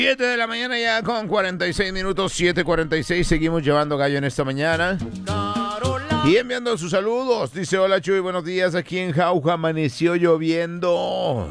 7 de la mañana ya con 46 minutos, 7:46. Seguimos llevando gallo en esta mañana. Y enviando sus saludos. Dice, hola Chuy, buenos días. Aquí en Jauja amaneció lloviendo.